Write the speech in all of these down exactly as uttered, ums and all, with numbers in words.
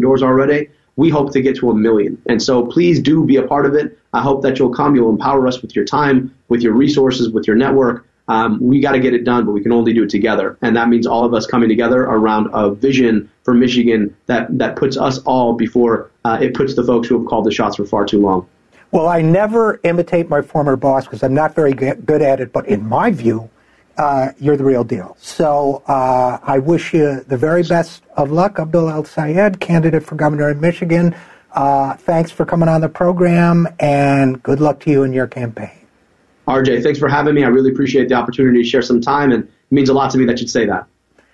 doors already. We hope to get to a million. And so please do be a part of it. I hope that you'll come. You'll empower us with your time, with your resources, with your network. Um, we got to get it done, but we can only do it together. And that means all of us coming together around a vision for Michigan that, that puts us all before uh, it puts the folks who have called the shots for far too long. Well, I never imitate my former boss because I'm not very good at it, but in my view, uh, you're the real deal. So uh, I wish you the very best of luck, Abdul El-Sayed, candidate for governor of Michigan. Uh, thanks for coming on the program, and good luck to you in your campaign. R J, thanks for having me. I really appreciate the opportunity to share some time, and it means a lot to me that you'd say that.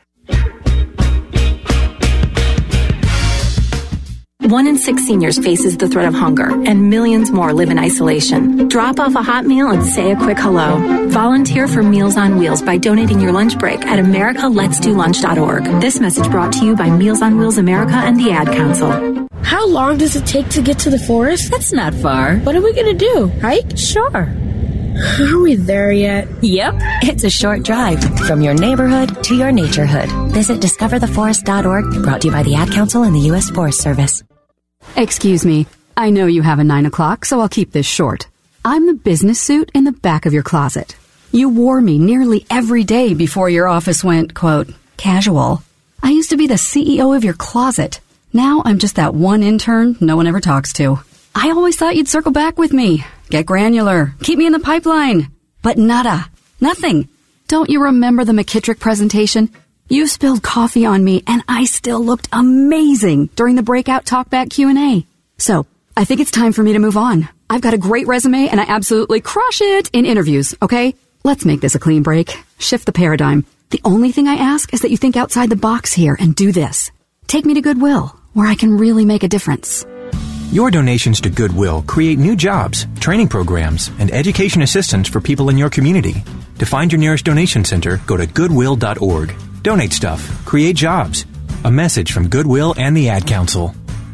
One in six seniors faces the threat of hunger, and millions more live in isolation. Drop off a hot meal and say a quick hello. Volunteer for Meals on Wheels by donating your lunch break at america lets do lunch dot org. This message brought to you by Meals on Wheels America and the Ad Council. How long does it take to get to the forest? That's not far. What are we going to do? Hike? Sure. Are we there yet? Yep. It's a short drive from your neighborhood to your naturehood. Visit discover the forest dot org, brought to you by the Ad Council and the U S Forest Service. Excuse me. I know you have a nine o'clock, so I'll keep this short. I'm the business suit in the back of your closet. You wore me nearly every day before your office went, quote, casual. I used to be the C E O of your closet. Now I'm just that one intern no one ever talks to. I always thought you'd circle back with me. Get granular. Keep me in the pipeline. But nada. Nothing. Don't you remember the McKittrick presentation? You spilled coffee on me, and I still looked amazing during the breakout talkback Q and A. So, I think it's time for me to move on. I've got a great resume, and I absolutely crush it in interviews, okay? Let's make this a clean break. Shift the paradigm. The only thing I ask is that you think outside the box here and do this. Take me to Goodwill, where I can really make a difference. Your donations to Goodwill create new jobs, training programs, and education assistance for people in your community. To find your nearest donation center, go to goodwill dot org. Donate stuff. Create jobs. A message from Goodwill and the Ad Council.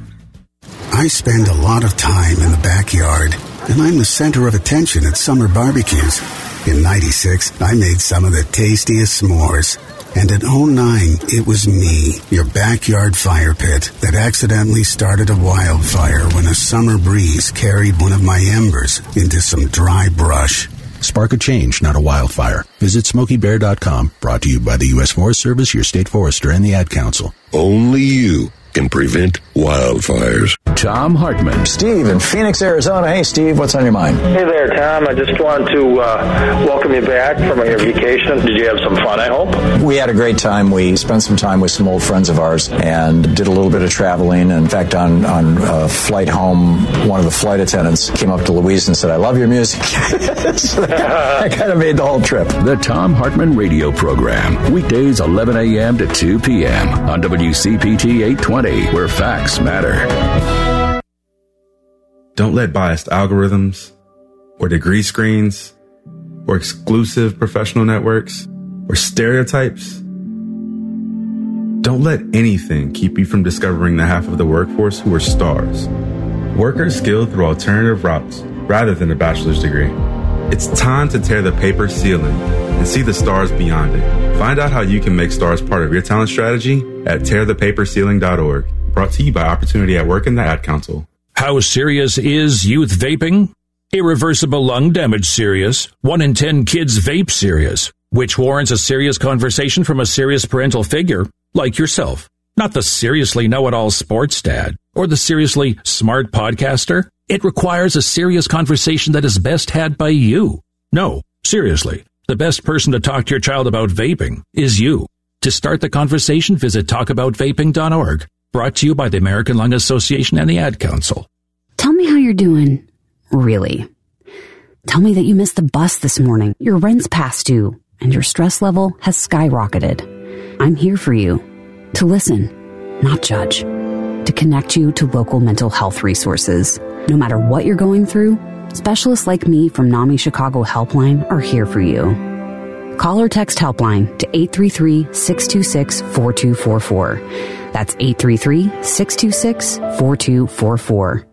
I spend a lot of time in the backyard, and I'm the center of attention at summer barbecues. In ninety-six, I made some of the tastiest s'mores. And in oh nine, it was me, your backyard fire pit, that accidentally started a wildfire when a summer breeze carried one of my embers into some dry brush. Spark a change, not a wildfire. Visit smoky bear dot com, brought to you by the U S Forest Service, your state forester, and the Ad Council. Only you can prevent wildfires. Tom Hartman. Steve in Phoenix, Arizona. Hey, Steve, what's on your mind? Hey there, Tom. I just wanted to uh, welcome you back from your vacation. Did you have some fun, I hope? We had a great time. We spent some time with some old friends of ours and did a little bit of traveling. In fact, on, on a flight home, one of the flight attendants came up to Louise and said, I love your music. So that kind of made the whole trip. The Tom Hartman Radio Program. Weekdays eleven a.m. to two p.m. on W C P T eight twenty, where facts matter. Don't let biased algorithms or degree screens or exclusive professional networks or stereotypes. Don't let anything keep you from discovering the half of the workforce who are stars. Workers skilled through alternative routes rather than a bachelor's degree. It's time to tear the paper ceiling and see the stars beyond it. Find out how you can make stars part of your talent strategy at tear the paper ceiling dot org. Brought to you by Opportunity at Work and the Ad Council. How serious is youth vaping? Irreversible lung damage serious. One in ten kids vape serious, which warrants a serious conversation from a serious parental figure like yourself. Not the seriously know-it-all sports dad or the seriously smart podcaster. It requires a serious conversation that is best had by you. No, seriously, the best person to talk to your child about vaping is you. To start the conversation, visit talk about vaping dot org. Brought to you by the American Lung Association and the Ad Council. Tell me how you're doing. Really. Tell me that you missed the bus this morning, your rent's past due, and your stress level has skyrocketed. I'm here for you. To listen, not judge. To connect you to local mental health resources. No matter what you're going through, specialists like me from NAMI Chicago Helpline are here for you. Call or text Helpline to eight three three, six two six, four two four four. That's eight three three, six two six, four two four four.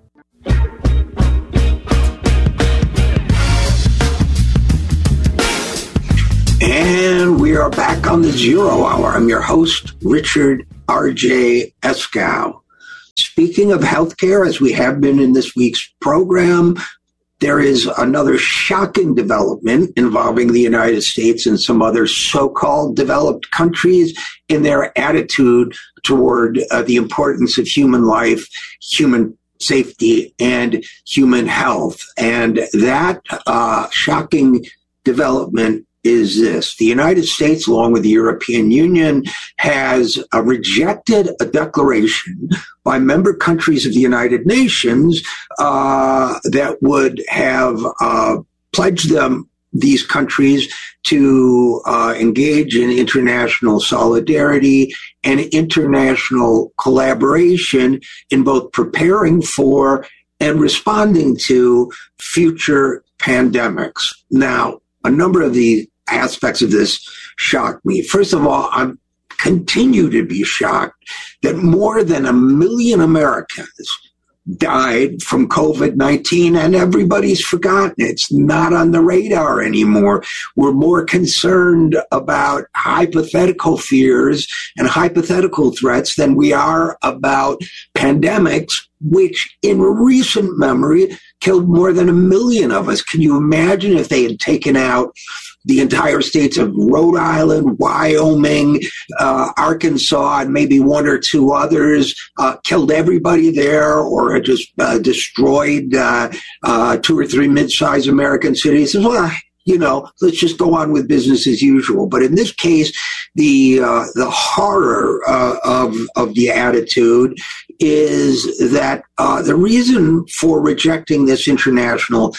And we are back on the Zero Hour. I'm your host, Richard R J Eskow. Speaking of healthcare, as we have been in this week's program, there is another shocking development involving the United States and some other so-called developed countries in their attitude toward uh, the importance of human life, human safety, and human health. And that uh, shocking development is this. The United States, along with the European Union, has uh, rejected a declaration by member countries of the United Nations uh, that would have uh, pledged them, these countries, to uh, engage in international solidarity and international collaboration in both preparing for and responding to future pandemics. Now, a number of the aspects of this shock me. First of all, I continue to be shocked that more than a million Americans died from COVID nineteen, and everybody's forgotten. It's not on the radar anymore. We're more concerned about hypothetical fears and hypothetical threats than we are about pandemics, which in recent memory killed more than a million of us. Can you imagine if they had taken out the entire states of Rhode Island, Wyoming, uh, Arkansas, and maybe one or two others, uh, killed everybody there, or just uh, destroyed uh, uh, two or three mid-sized American cities? Well, you know, let's just go on with business as usual. But in this case, the uh, the horror uh, of of the attitude is that uh, the reason for rejecting this international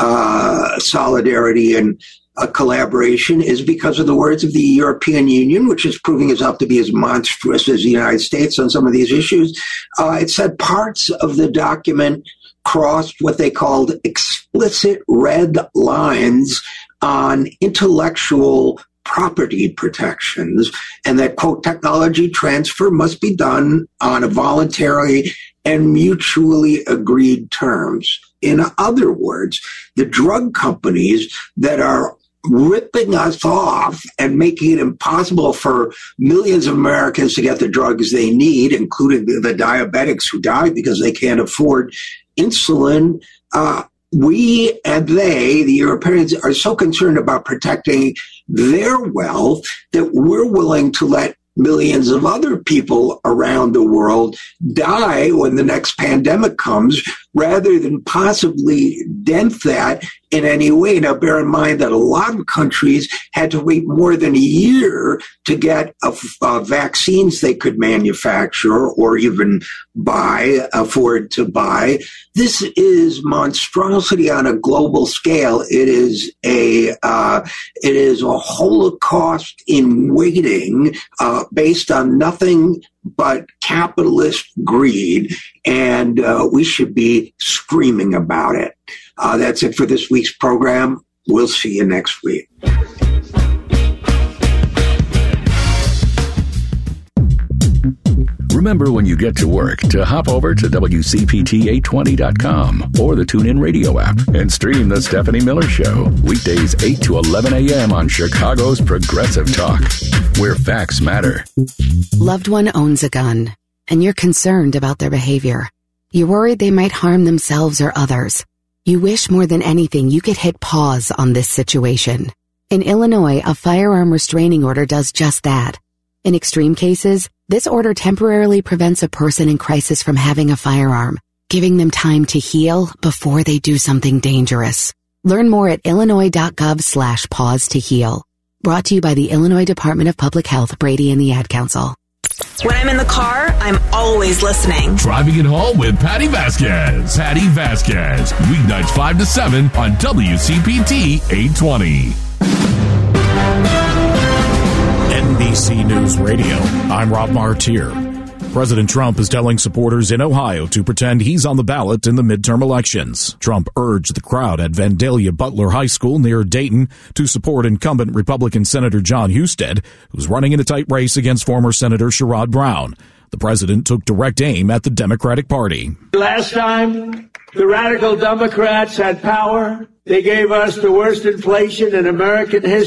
uh, solidarity and a collaboration is because of the words of the European Union, which is proving itself to be as monstrous as the United States on some of these issues. Uh, it said parts of the document crossed what they called explicit red lines on intellectual property protections, and that, quote, technology transfer must be done on a voluntary and mutually agreed terms. In other words, the drug companies that are ripping us off and making it impossible for millions of Americans to get the drugs they need, including the, the diabetics who die because they can't afford insulin, uh, we and they, the Europeans, are so concerned about protecting their wealth that we're willing to let millions of other people around the world die when the next pandemic comes, rather than possibly dent that in any way. Now, bear in mind that a lot of countries had to wait more than a year to get a, uh, vaccines they could manufacture or even buy, afford to buy. This is monstrosity on a global scale. It is a uh, it is a holocaust in waiting, uh, based on nothing but capitalist greed, and uh, we should be screaming about it. Uh, that's it for this week's program. We'll see you next week. Remember, when you get to work, to hop over to W C P T eight twenty dot com or the TuneIn Radio app and stream The Stephanie Miller Show. Weekdays eight to eleven a.m. on Chicago's Progressive Talk, where facts matter. Loved one owns a gun, and you're concerned about their behavior. You're worried they might harm themselves or others. You wish more than anything you could hit pause on this situation. In Illinois, a firearm restraining order does just that. In extreme cases, this order temporarily prevents a person in crisis from having a firearm, giving them time to heal before they do something dangerous. Learn more at illinois.gov slash pause to heal. Brought to you by the Illinois Department of Public Health, Brady and the Ad Council. When I'm in the car, I'm always listening. Driving it home with Patty Vasquez. Patty Vasquez. Weeknights five to seven on W C P T eight twenty. N B C News Radio. I'm Rob Martier. President Trump is telling supporters in Ohio to pretend he's on the ballot in the midterm elections. Trump urged the crowd at Vandalia Butler High School near Dayton to support incumbent Republican Senator John Husted, who's running in a tight race against former Senator Sherrod Brown. The president took direct aim at the Democratic Party. Last time the radical Democrats had power, they gave us the worst inflation in American history.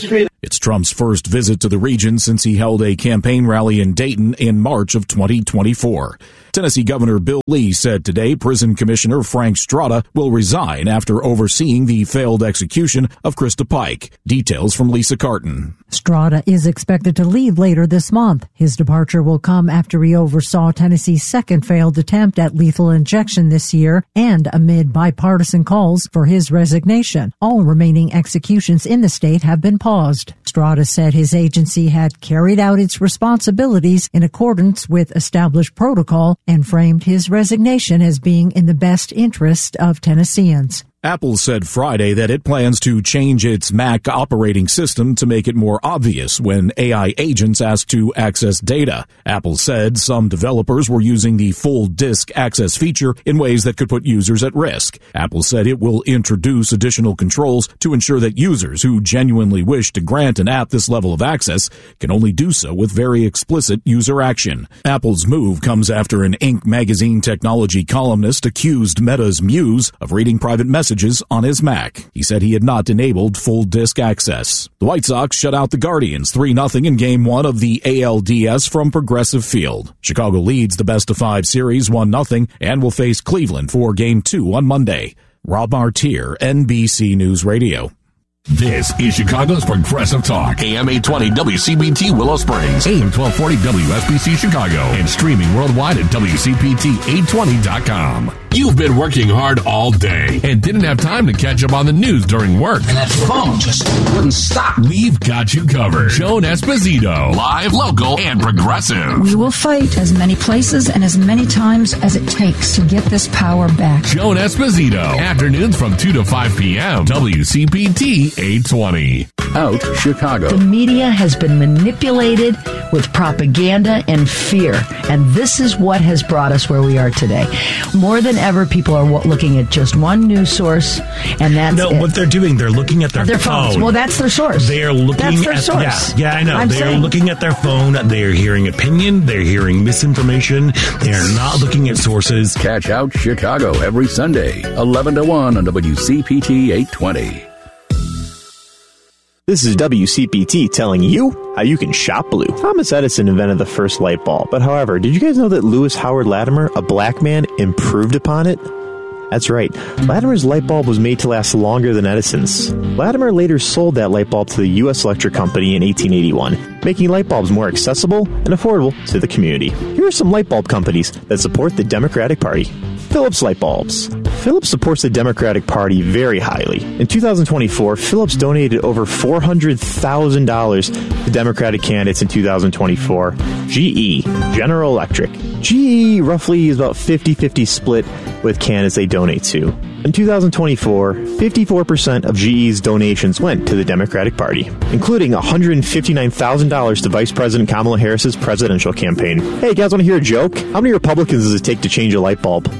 It's Trump's first visit to the region since he held a campaign rally in Dayton in March of twenty twenty-four. Tennessee Governor Bill Lee said today Prison Commissioner Frank Strada will resign after overseeing the failed execution of Krista Pike. Details from Lisa Carton. Strada is expected to leave later this month. His departure will come after he oversaw Tennessee's second failed attempt at lethal injection this year and amid bipartisan calls for his resignation. All remaining executions in the state have been paused. Strada said his agency had carried out its responsibilities in accordance with established protocol and framed his resignation as being in the best interest of Tennesseans. Apple said Friday that it plans to change its Mac operating system to make it more obvious when A I agents ask to access data. Apple said some developers were using the full disk access feature in ways that could put users at risk. Apple said it will introduce additional controls to ensure that users who genuinely wish to grant an app this level of access can only do so with very explicit user action. Apple's move comes after an Inc magazine technology columnist accused Meta's Muse of reading private messages on his Mac. He said he had not enabled full disk access. The White Sox shut out the Guardians three nothing in Game one of the A L D S from Progressive Field. Chicago leads the best-of-five series one nothing and will face Cleveland for Game two on Monday. Rob Martier, N B C News Radio. This is Chicago's Progressive Talk. A M eight twenty W C B T Willow Springs, A M twelve forty W S B C Chicago, and streaming worldwide at W C P T eight twenty dot com. You've been working hard all day and didn't have time to catch up on the news during work. And that phone just wouldn't stop. We've got you covered. Joan Esposito, live, local, and progressive. We will fight as many places and as many times as it takes to get this power back. Joan Esposito, afternoons from two to five p.m. W C P T eight twenty. Out Chicago. The media has been manipulated with propaganda and fear, and this is what has brought us where we are today. More than ever, people are looking at just one news source, and that's no. it. What they're doing, they're looking at their, their phone. phones. Well, that's their source. They are looking that's their at source. Yeah, yeah, I know. I'm they saying. are looking at their phone. They are hearing opinion. They're hearing misinformation. They are not looking at sources. Catch Out Chicago every Sunday, eleven to one on W C P T eight twenty. This is W C P T telling you how you can shop blue. Thomas Edison invented the first light bulb, but however, did you guys know that Lewis Howard Latimer, a black man, improved upon it? That's right. Latimer's light bulb was made to last longer than Edison's. Latimer later sold that light bulb to the U S Electric Company in eighteen eighty-one, making light bulbs more accessible and affordable to the community. Here are some light bulb companies that support the Democratic Party. Philips Light Bulbs. Philips supports the Democratic Party very highly. In two thousand twenty-four, Philips donated over four hundred thousand dollars to Democratic candidates in two thousand twenty-four. G E, General Electric. G E roughly is about fifty-fifty split with candidates they donate to. In two thousand twenty-four, fifty-four percent of G E's donations went to the Democratic Party, including one hundred fifty-nine thousand dollars to Vice President Kamala Harris's presidential campaign. Hey, guys, want to hear a joke? How many Republicans does it take to change a light bulb?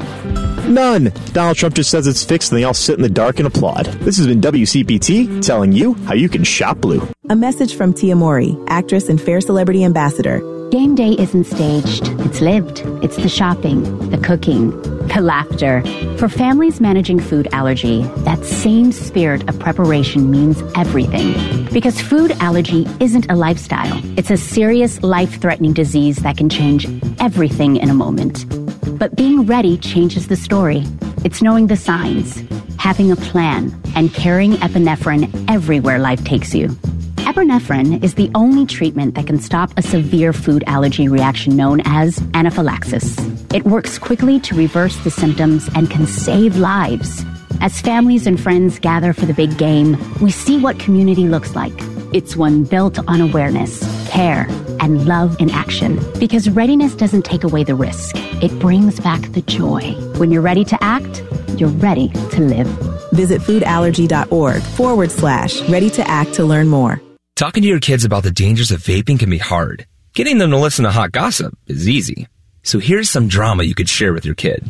None. Donald Trump just says it's fixed and they all sit in the dark and applaud. This has been W C P T telling you how you can shop blue. A message from Tia Mowry, actress and Fair Celebrity Ambassador. Game day isn't staged. It's lived. It's the shopping, the cooking, the laughter. For families managing food allergy, that same spirit of preparation means everything. Because food allergy isn't a lifestyle. It's a serious, life-threatening disease that can change everything in a moment. But being ready changes the story. It's knowing the signs, having a plan, and carrying epinephrine everywhere life takes you. Epinephrine is the only treatment that can stop a severe food allergy reaction known as anaphylaxis. It works quickly to reverse the symptoms and can save lives. As families and friends gather for the big game, we see what community looks like. It's one built on awareness, care, and love in action. Because readiness doesn't take away the risk. It brings back the joy. When you're ready to act, you're ready to live. Visit foodallergy.org forward slash ready to act to learn more. Talking to your kids about the dangers of vaping can be hard. Getting them to listen to hot gossip is easy. So here's some drama you could share with your kid.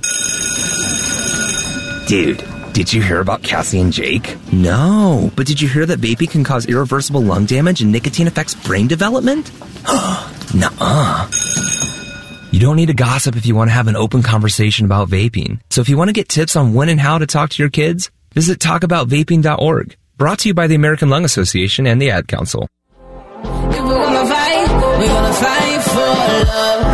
Dude, did you hear about Cassie and Jake? No, but did you hear that vaping can cause irreversible lung damage and nicotine affects brain development? Nuh-uh. You don't need to gossip if you want to have an open conversation about vaping. So if you want to get tips on when and how to talk to your kids, visit talk about vaping dot org. Brought to you by the American Lung Association and the Ad Council. If we're gonna fight, we're gonna fight for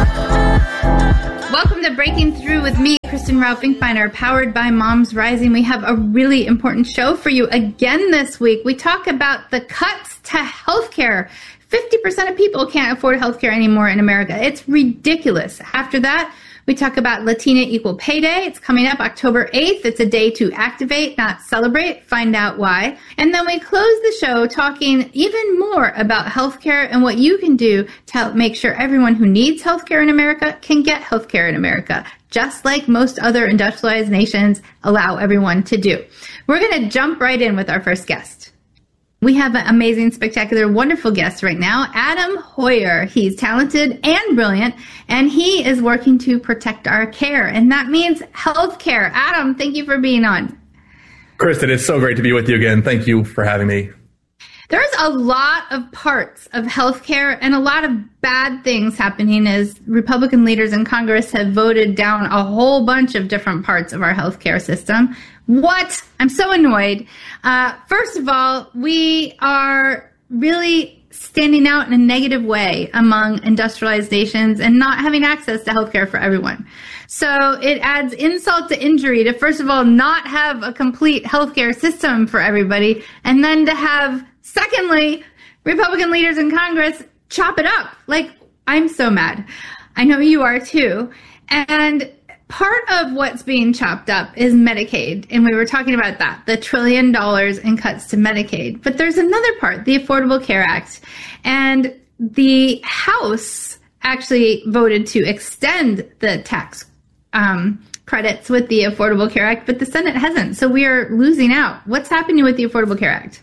love. Welcome to Breaking Through with me, Kristen Ralph Finkbeiner, powered by Moms Rising. We have a really important show for you again this week. We talk about the cuts to healthcare. fifty percent of people can't afford healthcare anymore in America. It's ridiculous. After that, we talk about Latina Equal Pay Day. It's coming up October eighth. It's a day to activate, not celebrate. Find out why. And then we close the show talking even more about healthcare and what you can do to help make sure everyone who needs healthcare in America can get healthcare in America, just like most other industrialized nations allow everyone to do. We're going to jump right in with our first guest. We have an amazing, spectacular, wonderful guest right now, Adam Hoyer. He's talented and brilliant, and he is working to protect our care, and that means health care. Adam, thank you for being on. Kristen, it's so great to be with you again. Thank you for having me. There's a lot of parts of healthcare and a lot of bad things happening as Republican leaders in Congress have voted down a whole bunch of different parts of our healthcare system. What? I'm so annoyed. Uh, first of all, we are really standing out in a negative way among industrialized nations and not having access to healthcare for everyone. So it adds insult to injury to, first of all, not have a complete healthcare system for everybody, and then to have, secondly, Republican leaders in Congress chop it up. Like, I'm so mad. I know you are too. And part of what's being chopped up is Medicaid, and we were talking about that, the trillion dollars in cuts to Medicaid. But there's another part, the Affordable Care Act, and the House actually voted to extend the tax um, credits with the Affordable Care Act, but the Senate hasn't, so we are losing out. What's happening with the Affordable Care Act?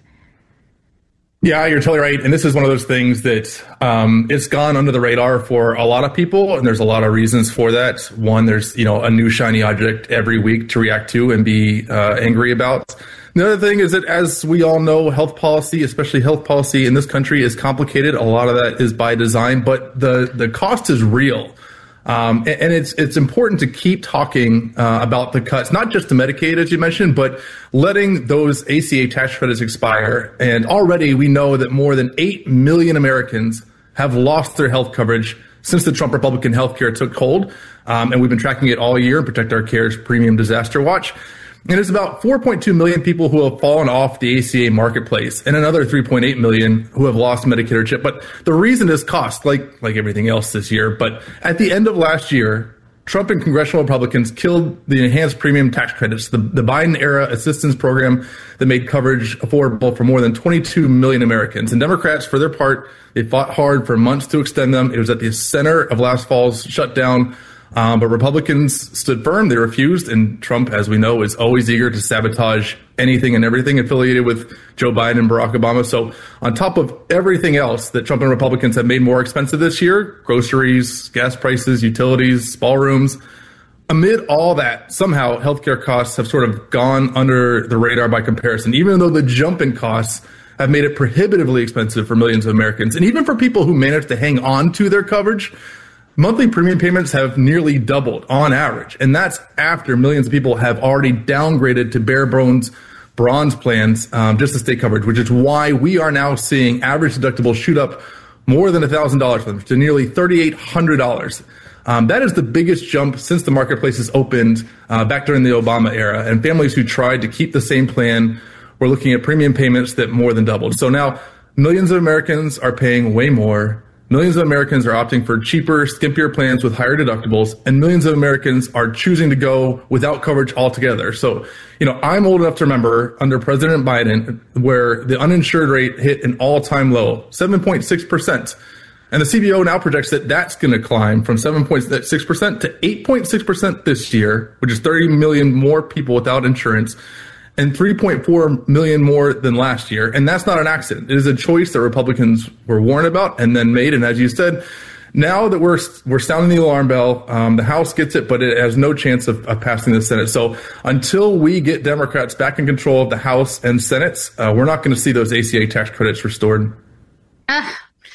Yeah, you're totally right. And this is one of those things that um, it's gone under the radar for a lot of people. And there's a lot of reasons for that. One, there's, you know, a new shiny object every week to react to and be uh, angry about. The other thing is that, as we all know, health policy, especially health policy in this country, is complicated. A lot of that is by design, but the, the cost is real. Um, and, and it's it's important to keep talking uh, about the cuts, not just to Medicaid, as you mentioned, but letting those A C A tax credits expire. And already we know that more than eight million Americans have lost their health coverage since the Trump Republican health care took hold. Um, and we've been tracking it all year in Protect Our Care's Premium Disaster Watch. And it's about four point two million people who have fallen off the A C A marketplace and another three point eight million who have lost Medicare chip. But the reason is cost, like like everything else this year. But at the end of last year, Trump and congressional Republicans killed the enhanced premium tax credits, the, the Biden-era assistance program that made coverage affordable for more than twenty-two million Americans. And Democrats, for their part, they fought hard for months to extend them. It was at the center of last fall's shutdown. Um, but Republicans stood firm. They refused. And Trump, as we know, is always eager to sabotage anything and everything affiliated with Joe Biden and Barack Obama. So on top of everything else that Trump and Republicans have made more expensive this year, groceries, gas prices, utilities, ballrooms, amid all that, somehow healthcare costs have sort of gone under the radar by comparison, even though the jump in costs have made it prohibitively expensive for millions of Americans. And even for people who manage to hang on to their coverage, monthly premium payments have nearly doubled on average, and that's after millions of people have already downgraded to bare bones bronze plans um, just to stay coverage, which is why we are now seeing average deductibles shoot up more than one thousand dollars for them to nearly three thousand eight hundred dollars. Um, that is the biggest jump since the marketplaces opened uh, back during the Obama era, and families who tried to keep the same plan were looking at premium payments that more than doubled. So now millions of Americans are paying way more. Millions of Americans are opting for cheaper, skimpier plans with higher deductibles, and millions of Americans are choosing to go without coverage altogether. So, you know, I'm old enough to remember under President Biden where the uninsured rate hit an all-time low, seven point six percent. And the C B O now projects that that's going to climb from seven point six percent to eight point six percent this year, which is thirty million more people without insurance, and three point four million more than last year. And that's not an accident. It is a choice that Republicans were warned about and then made. And as you said, now that we're we're sounding the alarm bell, um, the House gets it, but it has no chance of, of passing the Senate. So until we get Democrats back in control of the House and Senate, uh, we're not going to see those A C A tax credits restored. Uh,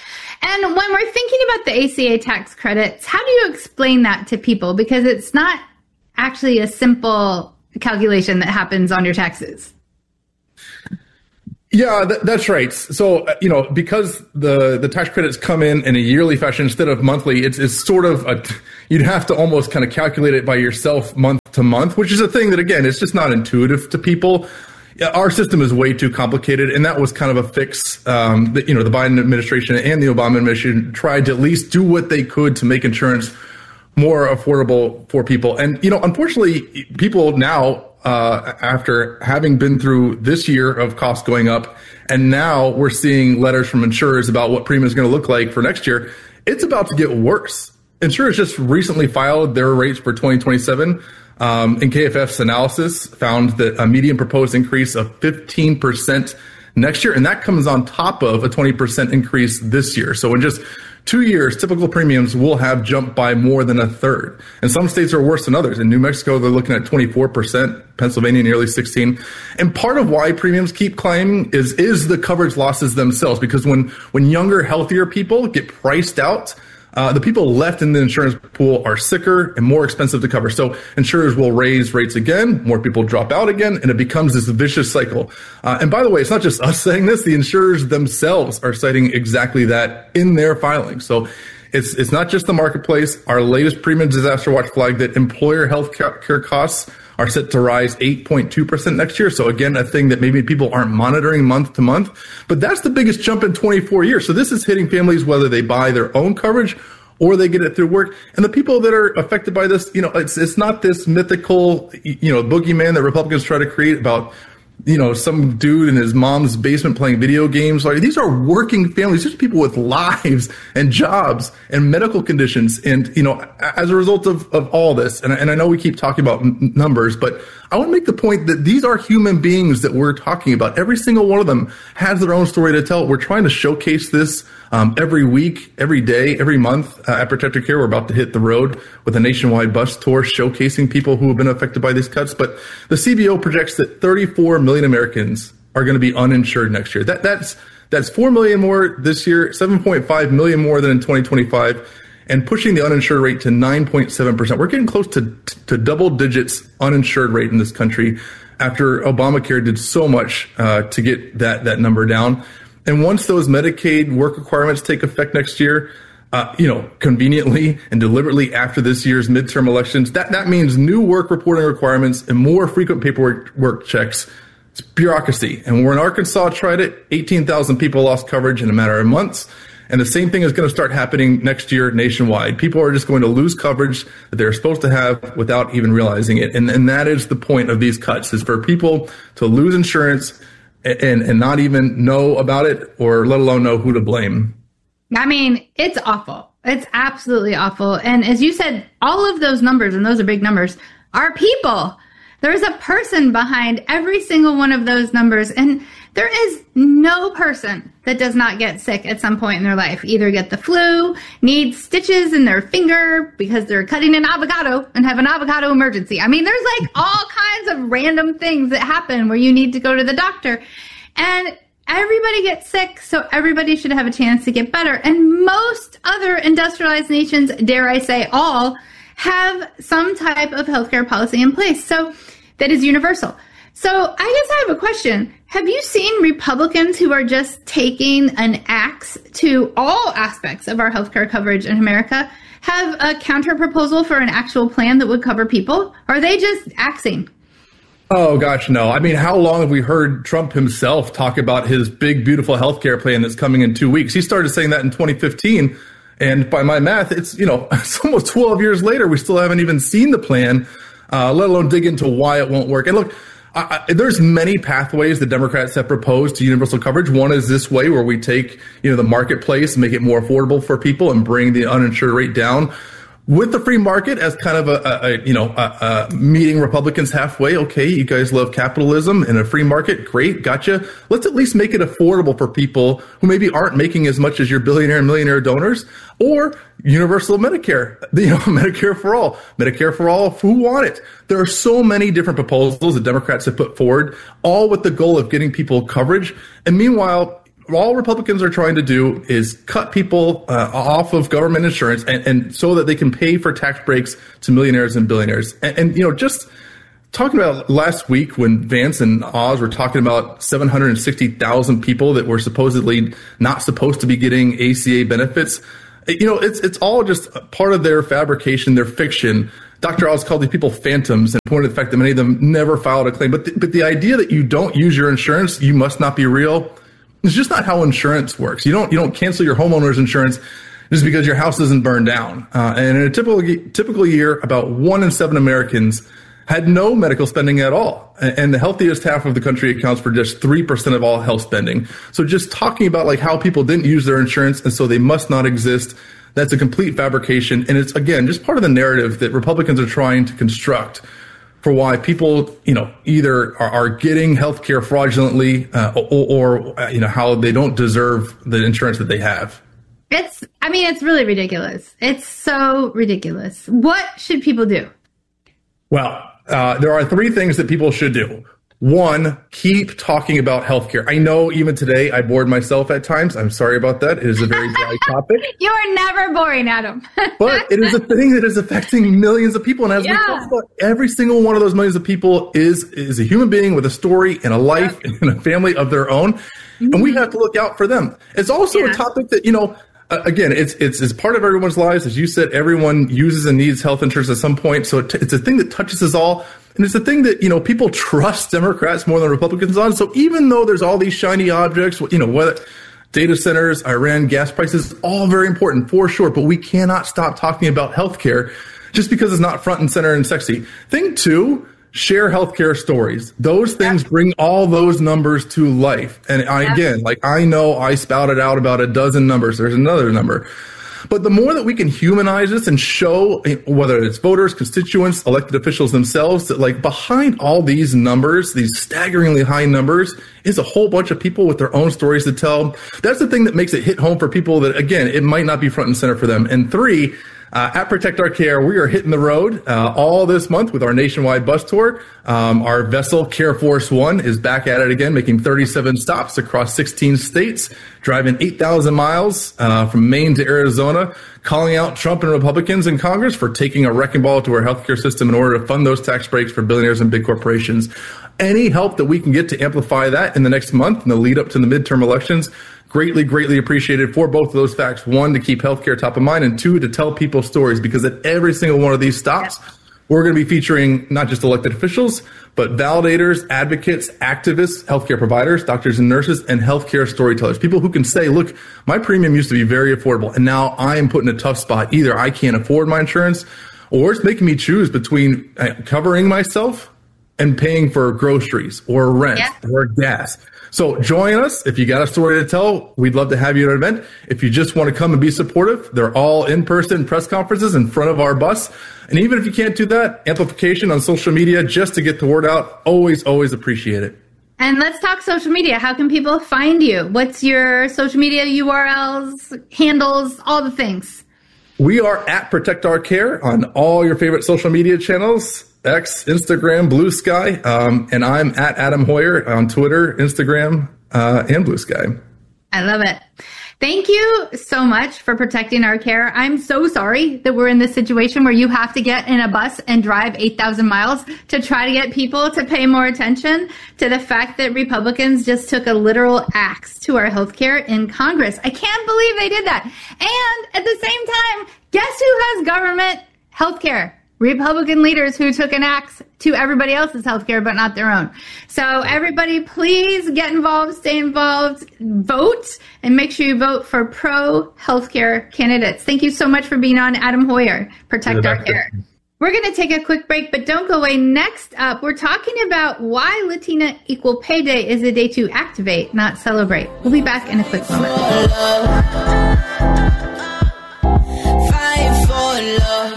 and when we're thinking about the A C A tax credits, how do you explain that to people? Because it's not actually a simple calculation that happens on your taxes. Yeah, th- that's right. So, uh, you know, because the, the tax credits come in in a yearly fashion instead of monthly, it's, it's sort of, a, you'd have to almost kind of calculate it by yourself month to month, which is a thing that, again, it's just not intuitive to people. Our system is way too complicated, and that was kind of a fix um, that, you know, the Biden administration and the Obama administration tried to at least do what they could to make insurance more affordable for people. And, you know, unfortunately, people now, uh, after having been through this year of costs going up, and now we're seeing letters from insurers about what premium is going to look like for next year, it's about to get worse. Insurers just recently filed their rates for twenty twenty-seven. Um, and K F F's analysis found that a median proposed increase of fifteen percent next year, and that comes on top of a twenty percent increase this year. So in just two years, typical premiums will have jumped by more than a third. And some states are worse than others. In New Mexico, they're looking at twenty-four percent, Pennsylvania nearly sixteen. And part of why premiums keep climbing is is the coverage losses themselves, because when when younger, healthier people get priced out, Uh, the people left in the insurance pool are sicker and more expensive to cover. So insurers will raise rates again, more people drop out again, and it becomes this vicious cycle. Uh, and by the way, it's not just us saying this, the insurers themselves are citing exactly that in their filings. So it's it's not just the marketplace. Our latest premium disaster watch flagged that employer health care costs are set to rise eight point two percent next year. So again, a thing that maybe people aren't monitoring month to month, but that's the biggest jump in twenty-four years. So this is hitting families whether they buy their own coverage or they get it through work. And the people that are affected by this, you know, it's it's not this mythical, you know, boogeyman that Republicans try to create about, you know, some dude in his mom's basement playing video games. Like, these are working families. These are people with lives and jobs and medical conditions. And, you know, as a result of, of all this, and, and I know we keep talking about m- numbers, but I want to make the point that these are human beings that we're talking about. Every single one of them has their own story to tell. We're trying to showcase this um, every week, every day, every month. Uh, at Protector Care, we're about to hit the road with a nationwide bus tour showcasing people who have been affected by these cuts. But the C B O projects that thirty-four million Americans are going to be uninsured next year. That that's that's four million more this year, seven point five million more than in twenty twenty-five, and pushing the uninsured rate to nine point seven percent. We're getting close to to double digits uninsured rate in this country after Obamacare did so much uh, to get that that number down. And once those Medicaid work requirements take effect next year, Uh, you know, conveniently and deliberately after this year's midterm elections, that, that means new work reporting requirements and more frequent paperwork work checks. It's bureaucracy. And when Arkansas tried it, eighteen thousand people lost coverage in a matter of months. And the same thing is going to start happening next year nationwide. People are just going to lose coverage that they're supposed to have without even realizing it. And, and that is the point of these cuts, is for people to lose insurance and, and not even know about it, or let alone know who to blame. I mean, it's awful. It's absolutely awful. And as you said, all of those numbers, and those are big numbers, are people. There's a person behind every single one of those numbers. And there is no person that does not get sick at some point in their life. Either get the flu, need stitches in their finger because they're cutting an avocado and have an avocado emergency. I mean, there's like all kinds of random things that happen where you need to go to the doctor. And everybody gets sick, so everybody should have a chance to get better. And most other industrialized nations, dare I say all, have some type of healthcare policy in place. So that is universal. So I guess I have a question. Have you seen Republicans who are just taking an axe to all aspects of our healthcare coverage in America have a counter proposal for an actual plan that would cover people? Or are they just axing? Oh, gosh, no. I mean, how long have we heard Trump himself talk about his big, beautiful healthcare plan that's coming in two weeks? He started saying that in twenty fifteen. And by my math, it's, you know, it's almost twelve years later. We still haven't even seen the plan, uh, let alone dig into why it won't work. And look, I, I, there's many pathways the Democrats have proposed to universal coverage. One is this way, where we take, you know, the marketplace, make it more affordable for people, and bring the uninsured rate down. With the free market as kind of a, a, a you know, a, a meeting Republicans halfway. Okay, you guys love capitalism and a free market. Great, gotcha. Let's at least make it affordable for people who maybe aren't making as much as your billionaire and millionaire donors. Or universal Medicare, you know, Medicare for all, Medicare for all who want it. There are so many different proposals that Democrats have put forward, all with the goal of getting people coverage. And meanwhile, all Republicans are trying to do is cut people uh, off of government insurance, and, and so that they can pay for tax breaks to millionaires and billionaires. And, and, you know, just talking about last week when Vance and Oz were talking about seven hundred sixty thousand people that were supposedly not supposed to be getting A C A benefits. You know, it's it's all just part of their fabrication, their fiction. Doctor Oz called these people phantoms and pointed to the fact that many of them never filed a claim. But the, but the idea that you don't use your insurance, you must not be real, it's just not how insurance works. You don't you don't cancel your homeowner's insurance just because your house isn't burned down. Uh, and in a typical typical year, about one in seven Americans had no medical spending at all. And the healthiest half of the country accounts for just three percent of all health spending. So just talking about like how people didn't use their insurance and so they must not exist, that's a complete fabrication. And it's, again, just part of the narrative that Republicans are trying to construct for why people, you know, either are, are getting health care fraudulently uh, or, or, you know, how they don't deserve the insurance that they have. It's, I mean, it's really ridiculous. It's so ridiculous. What should people do? Well, uh, there are three things that people should do. One, keep talking about healthcare. I know even today I bored myself at times. I'm sorry about that. It is a very dry topic. You are never boring, Adam. But it is a thing that is affecting millions of people. And as yeah. we talk about, every single one of those millions of people is, is a human being with a story and a life yeah. and a family of their own. Mm-hmm. And we have to look out for them. It's also yeah. a topic that, you know, Uh, again, it's, it's it's part of everyone's lives. As you said, everyone uses and needs health insurance at some point. So it, it's a thing that touches us all. And it's a thing that, you know, people trust Democrats more than Republicans on. So even though there's all these shiny objects, you know, whether data centers, Iran, gas prices, all very important for sure. But we cannot stop talking about healthcare just because it's not front and center and sexy. Thing two, share healthcare stories. Those things yep. bring all those numbers to life. And I, yep. again, like I know I spouted out about a dozen numbers. There's another number. But the more that we can humanize this and show, whether it's voters, constituents, elected officials themselves, that like behind all these numbers, these staggeringly high numbers, is a whole bunch of people with their own stories to tell. That's the thing that makes it hit home for people that, again, it might not be front and center for them. And three, Uh, at Protect Our Care, we are hitting the road uh, all this month with our nationwide bus tour. Um, our vessel, Care Force One, is back at it again, making thirty-seven stops across sixteen states, driving eight thousand miles uh, from Maine to Arizona, calling out Trump and Republicans in Congress for taking a wrecking ball to our healthcare system in order to fund those tax breaks for billionaires and big corporations. Any help that we can get to amplify that in the next month in the lead up to the midterm elections, greatly, greatly appreciated for both of those facts. One, to keep healthcare top of mind, and two, to tell people stories, because at every single one of these stops, we're going to be featuring not just elected officials, but validators, advocates, activists, healthcare providers, doctors and nurses, and healthcare storytellers. People who can say, look, my premium used to be very affordable, and now I am put in a tough spot. Either I can't afford my insurance, or it's making me choose between covering myself and paying for groceries or rent yeah. or gas. So join us. If you got a story to tell, we'd love to have you at an event. If you just want to come and be supportive, they're all in-person press conferences in front of our bus. And even if you can't do that, amplification on social media just to get the word out, always, always appreciate it. And let's talk social media. How can people find you? What's your social media U R Ls, handles, all the things? We are at Protect Our Care on all your favorite social media channels. X, Instagram, Blue Sky, um, and I'm at Adam Hoyer on Twitter, Instagram, uh, and Blue Sky. I love it. Thank you so much for protecting our care. I'm so sorry that we're in this situation where you have to get in a bus and drive eight thousand miles to try to get people to pay more attention to the fact that Republicans just took a literal axe to our health care in Congress. I can't believe they did that. And at the same time, guess who has government health care? Republican leaders who took an axe to everybody else's healthcare, but not their own. So everybody, please get involved, stay involved, vote, and make sure you vote for pro-healthcare candidates. Thank you so much for being on, Adam Hoyer, Protect Our Care. We're going to take a quick break, but don't go away. Next up, we're talking about why Latina Equal Pay Day is a day to activate, not celebrate. We'll be back in a quick moment. Fight for love.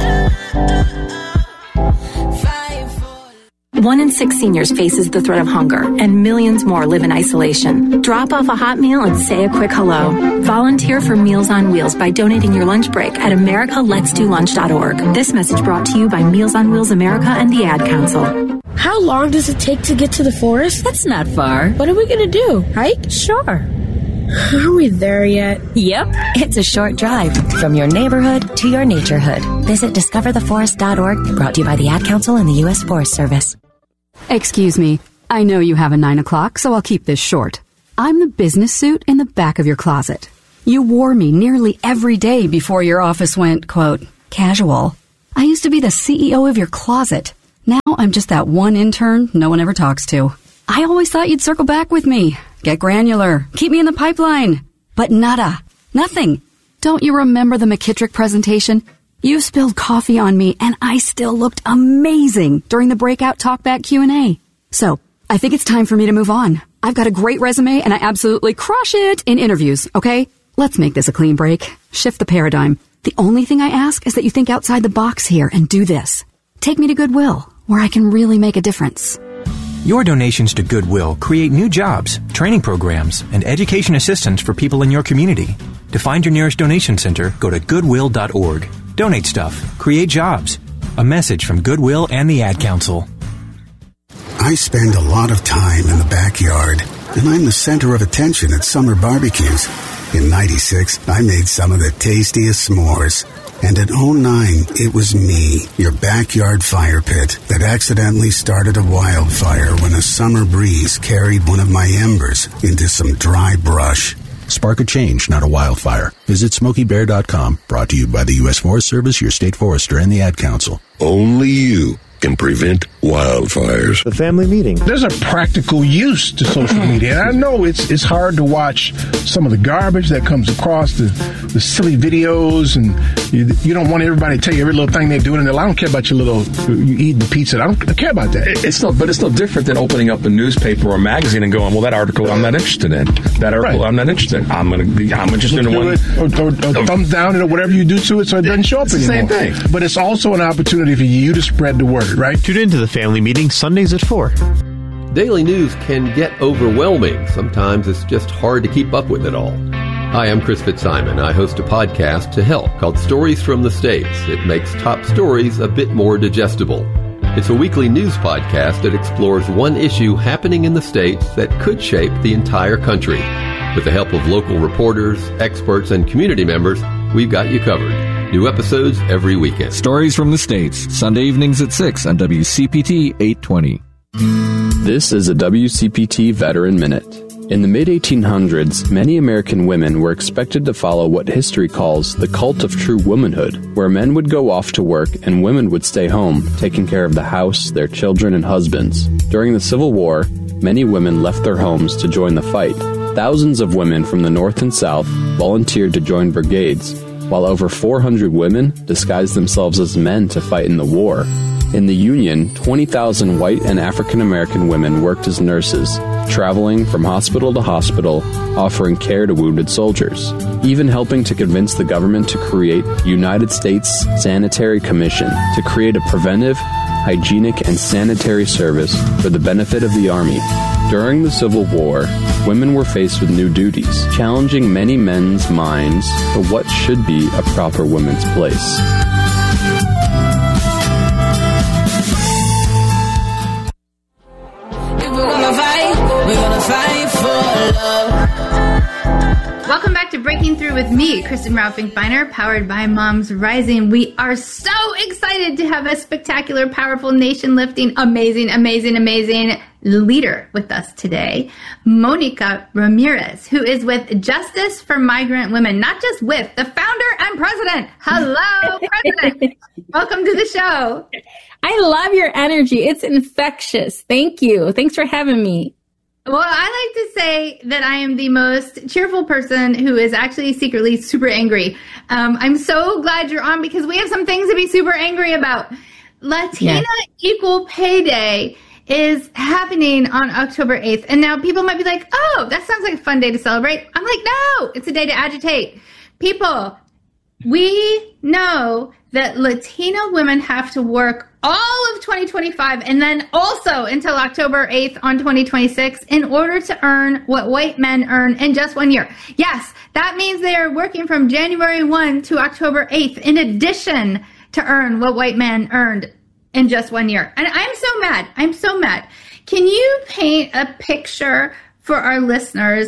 One in six seniors faces the threat of hunger, and millions more live in isolation. Drop off a hot meal and say a quick hello. Volunteer for Meals on Wheels by donating your lunch break at america lets do lunch dot org. This message brought to you by Meals on Wheels America and the Ad Council. How long does it take to get to the forest? That's not far. What are we going to do? Hike? Sure. Are we there yet? Yep. It's a short drive from your neighborhood to your naturehood. Visit discover the forest dot org, brought to you by the Ad Council and the U S Forest Service. Excuse me. I know you have a nine o'clock, so I'll keep this short. I'm the business suit in the back of your closet. You wore me nearly every day before your office went, quote, casual. I used to be the C E O of your closet. Now I'm just that one intern no one ever talks to. I always thought you'd circle back with me. Get granular. Keep me in the pipeline. But nada. Nothing. Don't you remember the McKittrick presentation? You spilled coffee on me, and I still looked amazing during the breakout talkback Q and A. So, I think it's time for me to move on. I've got a great resume, and I absolutely crush it in interviews, okay? Let's make this a clean break. Shift the paradigm. The only thing I ask is that you think outside the box here and do this. Take me to Goodwill, where I can really make a difference. Your donations to Goodwill create new jobs, training programs, and education assistance for people in your community. To find your nearest donation center, go to goodwill dot org. Donate stuff. Create jobs. A message from Goodwill and the Ad Council. I spend a lot of time in the backyard, and I'm the center of attention at summer barbecues. In ninety-six, I made some of the tastiest s'mores. And in oh nine, it was me, your backyard fire pit, that accidentally started a wildfire when a summer breeze carried one of my embers into some dry brush. Spark a change, not a wildfire. Visit smoky bear dot com, brought to you by the U S Forest Service, your state forester, and the Ad Council. Only you can prevent wildfires. The family meeting. There's a practical use to social media. And I know it's it's hard to watch some of the garbage that comes across, the, the silly videos, and you, you don't want everybody to tell you every little thing they're doing in their life. I don't care about your little, you eating pizza. I don't I care about that. It's no, but it's no different than opening up a newspaper or a magazine and going, well, that article I'm not interested in. That article right. I'm not interested in. I'm going to be, I'm interested in one. Or, or, or thumbs down or whatever you do to it so it doesn't show up it's anymore. The same thing. But it's also an opportunity for you to spread the word. Right? Tune into the family meeting Sundays at four. Daily news can get overwhelming. Sometimes it's just hard to keep up with it all. Hi, I'm Chris Fitzsimon. I host a podcast to help called Stories from the States. It makes top stories a bit more digestible. It's a weekly news podcast that explores one issue happening in the States that could shape the entire country. With the help of local reporters, experts, and community members, we've got you covered. New episodes every weekend. Stories from the States, Sunday evenings at six on W C P T eight twenty. This is a W C P T Veteran Minute. In the mid eighteen hundreds, many American women were expected to follow what history calls the cult of true womanhood, where men would go off to work and women would stay home, taking care of the house, their children, and husbands. During the Civil War, many women left their homes to join the fight. Thousands of women from the North and South volunteered to join brigades, while over four hundred women disguised themselves as men to fight in the war. In the Union, twenty thousand white and African American women worked as nurses, traveling from hospital to hospital, offering care to wounded soldiers, even helping to convince the government to create the United States Sanitary Commission to create a preventive, hygienic, and sanitary service for the benefit of the Army. During the Civil War, women were faced with new duties, challenging many men's minds for what should be a proper woman's place. Welcome back to Breaking Through with me, Kristen Raufinkbeiner, powered by Moms Rising. We are so excited to have a spectacular, powerful, nation-lifting, amazing, amazing, amazing leader with us today, Monica Ramirez, who is with Justice for Migrant Women, not just with, the founder and president. Hello, president. Welcome to the show. I love your energy. It's infectious. Thank you. Thanks for having me. Well, I like to say that I am the most cheerful person who is actually secretly super angry. Um, I'm so glad you're on because we have some things to be super angry about. Latina yeah. Equal Pay Day is happening on October eighth. And now people might be like, oh, that sounds like a fun day to celebrate. I'm like, no, it's a day to agitate. People, we know that Latina women have to work all of twenty twenty-five and then also until October eighth on twenty twenty-six in order to earn what white men earn in just one year. Yes, that means they are working from January first to October eighth in addition to earn what white men earned in just one year. And I'm so mad. I'm so mad. Can you paint a picture for our listeners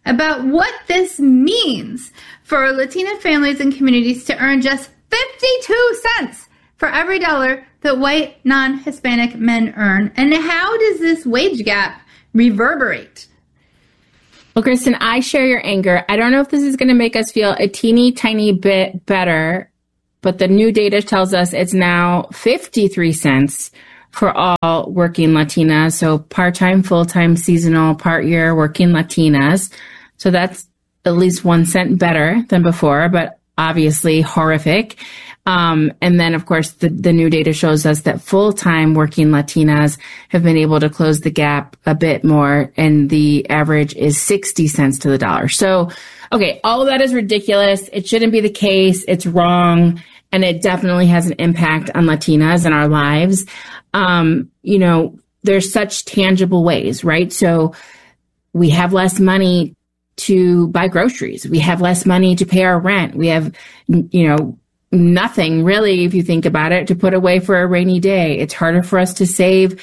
about what this means for Latina families and communities to earn just fifty-two cents for every dollar that white non-Hispanic men earn. And how does this wage gap reverberate? Well, Kristen, I share your anger. I don't know if this is going to make us feel a teeny tiny bit better, but the new data tells us it's now fifty-three cents for all working Latinas. So part-time, full-time, seasonal, part-year working Latinas. So that's at least one cent better than before, but obviously horrific. Um, and then, of course, the, the new data shows us that full-time working Latinas have been able to close the gap a bit more, and the average is sixty cents to the dollar. So, okay, all of that is ridiculous. It shouldn't be the case. It's wrong, and it definitely has an impact on Latinas and our lives. Um, you know, there's such tangible ways, right? So we have less money to buy groceries. We have less money to pay our rent. We have, you know, nothing really, if you think about it, to put away for a rainy day. It's harder for us to save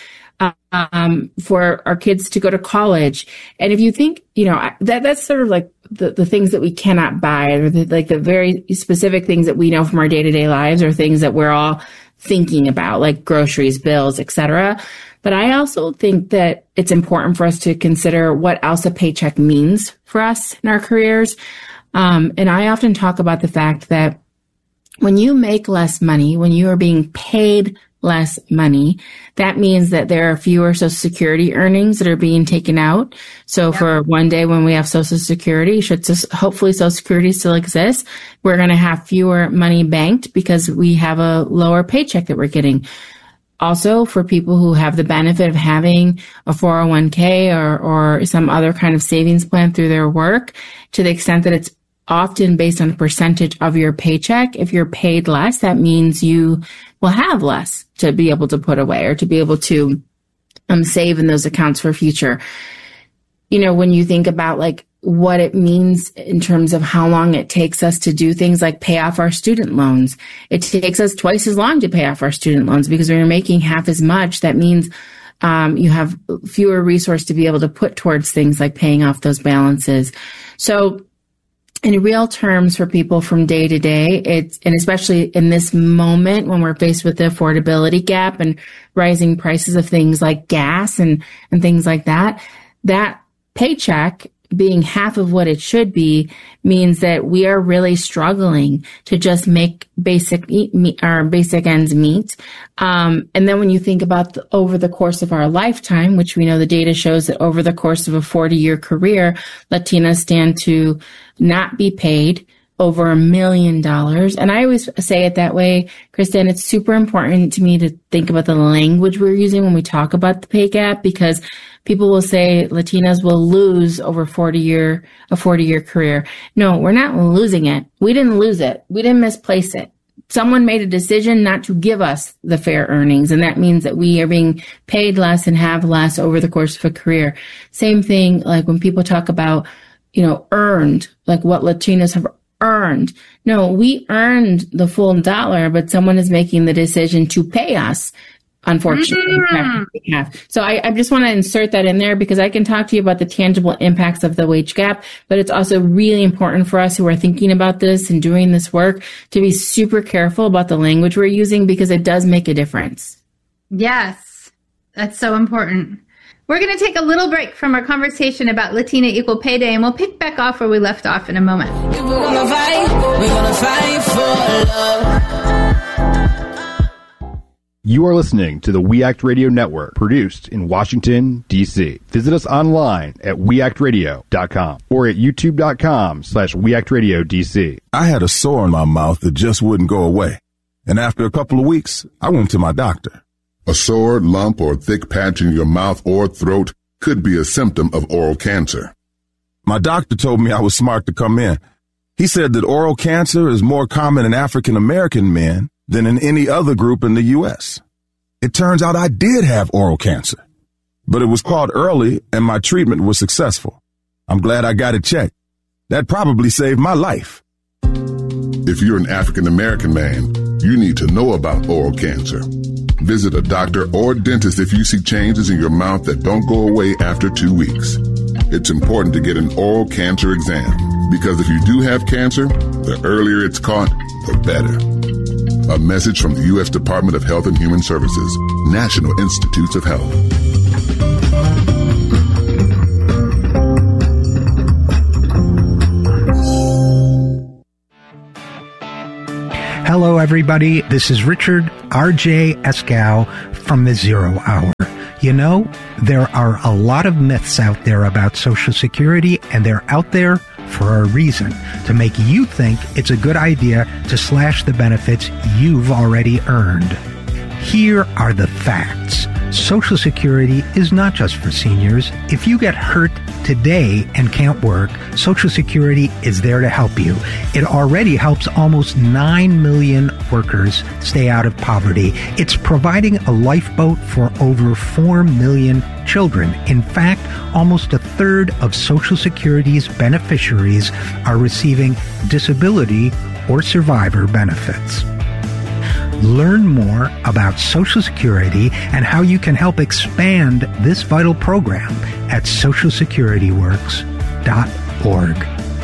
um, for our kids to go to college. And if you think, you know, that that's sort of like the, the things that we cannot buy, or the, like the very specific things that we know from our day-to-day lives, or things that we're all thinking about, like groceries, bills, et cetera. But I also think that it's important for us to consider what else a paycheck means for us in our careers. Um, and I often talk about the fact that when you make less money, when you are being paid less money, that means that there are fewer Social Security earnings that are being taken out. So yeah. For one day when we have Social Security, should hopefully Social Security still exists, we're going to have fewer money banked because we have a lower paycheck that we're getting. Also, for people who have the benefit of having a four oh one k or, or some other kind of savings plan through their work, to the extent that it's often based on a percentage of your paycheck. If you're paid less, that means you will have less to be able to put away, or to be able to um, save in those accounts for future. You know, when you think about like what it means in terms of how long it takes us to do things like pay off our student loans, it takes us twice as long to pay off our student loans, because when you're making half as much, that means um, you have fewer resources to be able to put towards things like paying off those balances. So in real terms, for people from day to day, it's, and especially in this moment when we're faced with the affordability gap and rising prices of things like gas and, and things like that, that paycheck being half of what it should be means that we are really struggling to just make basic meet, our basic ends meet. Um, and then when you think about the, over the course of our lifetime, which we know the data shows that over the course of a forty-year career, Latinas stand to not be paid over a million dollars. And I always say it that way, Kristen. It's super important to me to think about the language we're using when we talk about the pay gap, because people will say Latinas will lose over forty year, a forty year career. No, we're not losing it. We didn't lose it. We didn't misplace it. Someone made a decision not to give us the fair earnings, and that means that we are being paid less and have less over the course of a career. Same thing, like when people talk about, you know, earned, like what Latinas have earned. No, we earned the full dollar, but someone is making the decision to pay us, unfortunately. Mm-hmm. So I, I just want to insert that in there, because I can talk to you about the tangible impacts of the wage gap, but it's also really important for us who are thinking about this and doing this work to be super careful about the language we're using, because it does make a difference. Yes, that's so important. We're going to take a little break from our conversation about Latina Equal Pay Day, and we'll pick back off where we left off in a moment. If we're gonna fight, we're gonna fight for love. You are listening to the We Act Radio Network, produced in Washington, D C. Visit us online at we act radio dot com or at youtube dot com slash we act radio d c. I had a sore in my mouth that just wouldn't go away. And after a couple of weeks, I went to my doctor. A sore, lump, or thick patch in your mouth or throat could be a symptom of oral cancer. My doctor told me I was smart to come in. He said that oral cancer is more common in African American men than in any other group in the U S. It turns out I did have oral cancer, but it was caught early and my treatment was successful. I'm glad I got it checked. That probably saved my life. If you're an African American man, you need to know about oral cancer. Visit a doctor or dentist if you see changes in your mouth that don't go away after two weeks. it's important to get an oral cancer exam, because if you do have cancer, the earlier it's caught, the better. A message from the U S Department of Health and Human Services, National Institutes of Health. Hello, everybody. This is Richard R J Escow from the Zero Hour. You know, there are a lot of myths out there about Social Security, and they're out there for a reason, to make you think it's a good idea to slash the benefits you've already earned. Here are the facts. Social Security is not just for seniors. If you get hurt today and can't work, Social Security is there to help you. It already helps almost nine million workers stay out of poverty. It's providing a lifeboat for over four million children. In fact, almost a third of Social Security's beneficiaries are receiving disability or survivor benefits. Learn more about Social Security and how you can help expand this vital program at social security works dot org.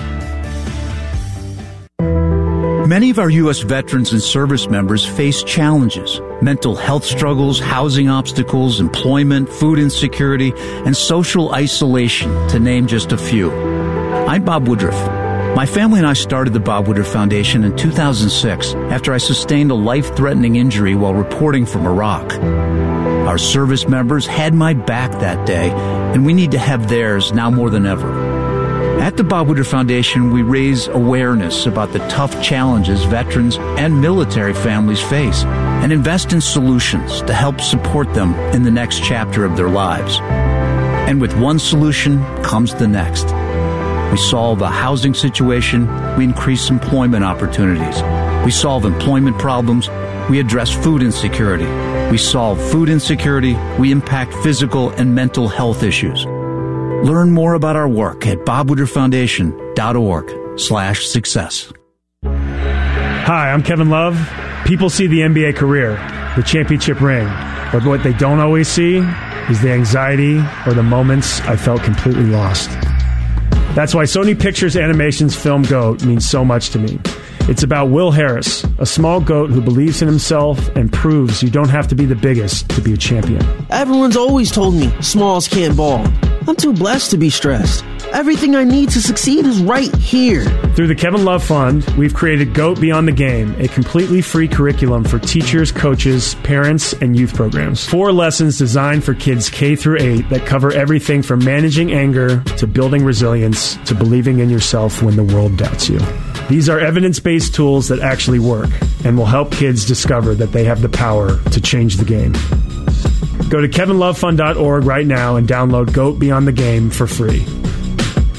Many of our U S veterans and service members face challenges: mental health struggles, housing obstacles, employment, food insecurity, and social isolation, to name just a few. I'm Bob Woodruff. My family and I started the Bob Woodruff Foundation in two thousand six after I sustained a life-threatening injury while reporting from Iraq. Our service members had my back that day, and we need to have theirs now more than ever. At the Bob Woodruff Foundation, we raise awareness about the tough challenges veterans and military families face and invest in solutions to help support them in the next chapter of their lives. And with one solution comes the next. We solve a housing situation, we increase employment opportunities. We solve employment problems, we address food insecurity. We solve food insecurity, we impact physical and mental health issues. Learn more about our work at bob woodruff foundation dot org slash success. Hi, I'm Kevin Love. People see the N B A career, the championship ring, but what they don't always see is the anxiety or the moments I felt completely lost. That's why Sony Pictures Animation's film GOAT means so much to me. It's about Will Harris, a small goat who believes in himself and proves you don't have to be the biggest to be a champion. Everyone's always told me smalls can't ball. I'm too blessed to be stressed. Everything I need to succeed is right here. Through the Kevin Love Fund, we've created GOAT Beyond the Game, a completely free curriculum for teachers, coaches, parents, and youth programs. Four lessons designed for kids K through eight that cover everything from managing anger to building resilience to believing in yourself when the world doubts you. These are evidence-based tools that actually work and will help kids discover that they have the power to change the game. Go to kevin love fund dot org right now and download GOAT Beyond the Game for free.